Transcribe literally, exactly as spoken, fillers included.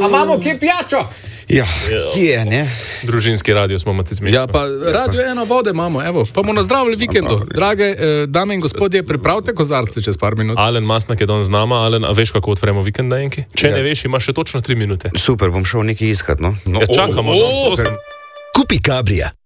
A imamo kje pijačo? Ja, kje, ne? Družinski radio smo imeli zmešali. Ja, pa radio eno vode imamo, evo. Pa bomo nazdravili vikendu. Drage eh, dame in gospodje, pripravite kozarce čez par minut. Alen Masnak je dan z nama. Alen, a veš, kako odpremo vikend dajenki? Če ja. ne veš, imaš še točno tri minute. Super, bom šel nekaj iskat, no. no ja, čakamo, oh, oh, no. Kupi Kabrija.